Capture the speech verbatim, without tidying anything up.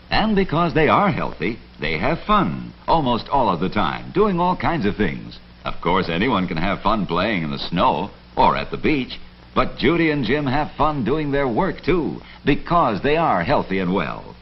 And because they are healthy, they have fun almost all of the time, doing all kinds of things. Of course, anyone can have fun playing in the snow or at the beach, but Judy and Jim have fun doing their work, too, because they are healthy and well.